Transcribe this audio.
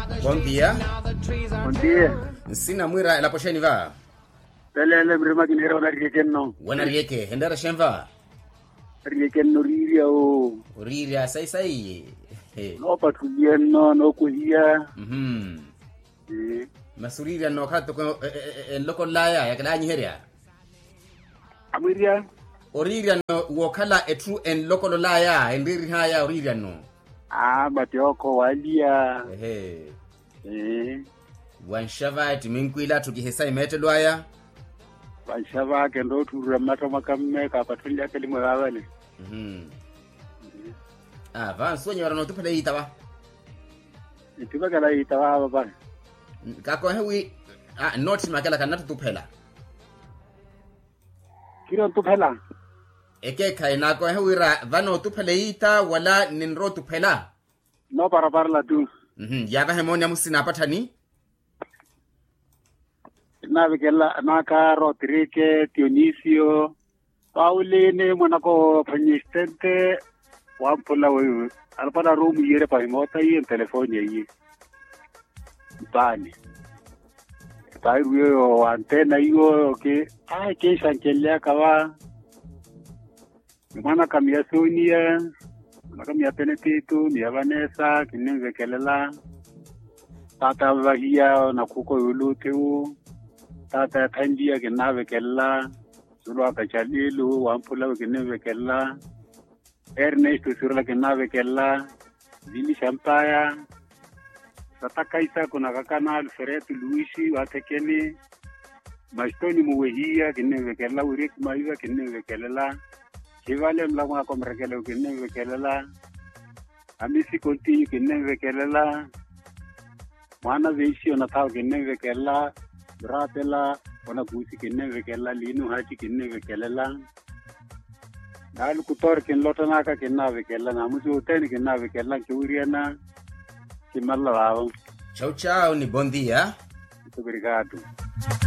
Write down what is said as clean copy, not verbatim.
Bom dia. Bom dia. Sina mwira la posheni va. Pelele brema kinera wana rieken no. Wana rieke hendara shenva. Rieken no riria o. Riria sai. No patulien no kuhia. Masuriria no kato ko loko laya ya kala nyiheria. Amiria. Oriria no wokala etru en loko laya endiri haya oriria no. Batioko walia. Wanshava timinkwila tukihesa imete lwaya. Wanshava kendo turura mato makamme ka patulia kelimo gawale. Vanso nyora no tupele itawa. Itiba kala itawa baba. Kako hewi not makala kanatu tupela. Kiro tupela. Eke kaina ko hewira vano tupele ita wala ninro tupela. No para parla tu. Yaba hemonia musina patani. Navigela naka Rodrigue Dionisio Pauline Monaco Pagnistente Wampula we alpada room yere pa imota yi telefonia yi bani tayo antena yo ke ke sankelia kawa mana kamia Sonia makamia Penetito ni Vanessa kinenvekelela tata vahia na kuko yuluteu tata kandia kinavekela sulwa kachalilu wampula kinavekela Ernesto surla kinavekela Vili Champaya Satakaisa kuna kakana Alfredo Luisi watekeni Mastoni muwehia kinavekela Urik maiva kinavekela Chivale mlama komrekele kinavekela Amisi Conti kinavekela Mana veisio na tao kinavekela Bratela ona busi kinavekela Linu hachi kinavekela Dal kutor kin lotana ka kinavekela namusu hotel kinavekela kiuriana kimalla lao. Ciao ni bom dia. Muito obrigado.